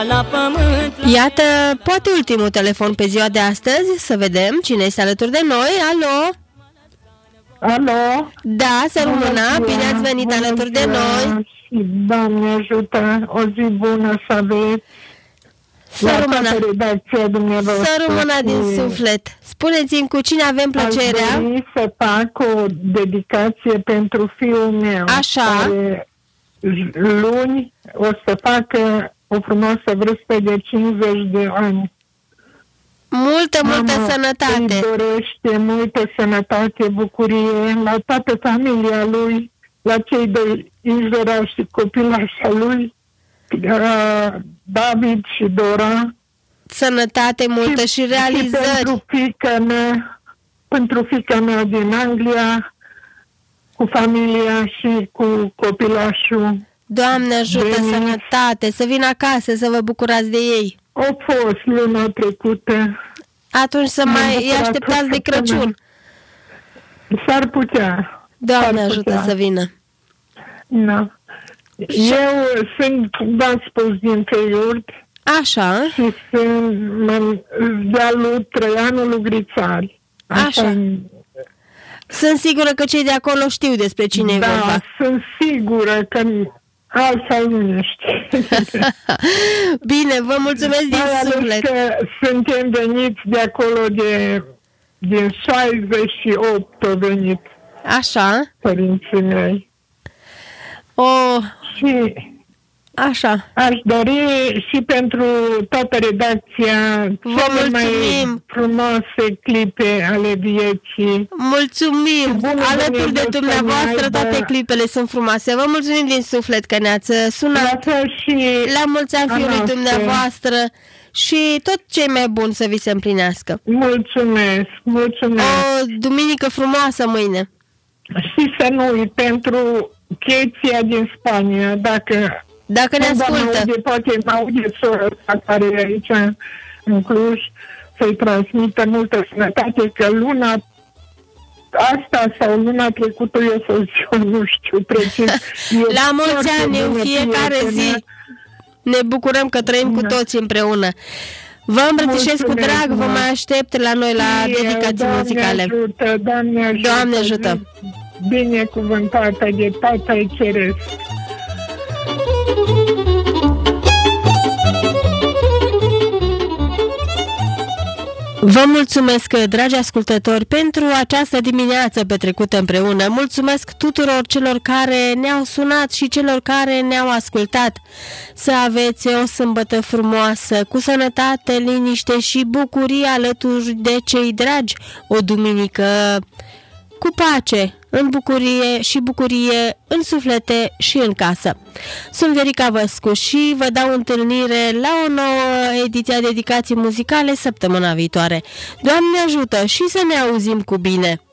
La pământ. Iată, poate ultimul telefon pe ziua de astăzi. Să vedem cine este alături de noi. Alo? Alo? Da, să rămână. Bine ați venit alături de noi. Doamne ajută, o zi bună să aveți. Să rămână. Redacția dumneavoastră. Să rămână din suflet. Spuneți-mi cu cine avem plăcerea. Aș dori să fac o dedicație pentru fiul meu. Așa. Care luni o să facă o frumoasă vârstă de 50 de ani. Multă sănătate. Îi dorește multă sănătate, bucurie la toată familia lui, la cei doi înjurași și copilașa lui, David și Dora. Sănătate multă și realizări. Și pentru fiica mea din Anglia, cu familia și cu copilașul. Doamne ajută, sănătate, să vină acasă să vă bucurați de ei. Au fost luna trecută. Atunci să mai îi așteptați de Crăciun. S-ar putea. Doamne ajută să vină. Da. Eu sunt, v-am spus, din Feiurt. Așa. Și sunt dealul Trăianul Grițari. Așa. Sunt sigură că cei de acolo știu despre cine e vorba. Da, sunt sigură că altfel nu știu. Bine, vă mulțumesc din suflet. Că suntem veniți de acolo din 68 au venit. Așa. Părinții mei. Și așa. Aș dori și pentru toată redacția cele mai frumoase clipe ale vieții. Mulțumim! Alături de dumneavoastră toate clipele sunt frumoase. Vă mulțumim din suflet că ne-ați sunat. La mulți ani fiului dumneavoastră și tot ce mai bun să vi se împlinească. Mulțumesc, mulțumesc. O duminică frumoasă mâine. Și să nu uit pentru Cheția din Spania, dacă ne ascultă. Poate mă aude sora care e aici în Cluj, să-i transmită multă sănătate, că luna asta sau luna trecută eu să zic, nu știu precis. La mulți ani, în fiecare zi. Ne bucurăm că trăim cu toți împreună. Vă îmbrățișez cu drag, vă mai aștept la noi la dedicații muzicale. Doamne ajută! Binecuvântată de Tatăl Ceresc. Vă mulțumesc, dragi ascultători, pentru această dimineață petrecută împreună. Mulțumesc tuturor celor care ne-au sunat și celor care ne-au ascultat. Să aveți o sâmbătă frumoasă, cu sănătate, liniște și bucurie alături de cei dragi. O duminică cu pace, în bucurie, în suflete și în casă. Sunt Verica Văscu și vă dau întâlnire la o nouă ediție a dedicații muzicale săptămâna viitoare. Doamne ajută și să ne auzim cu bine!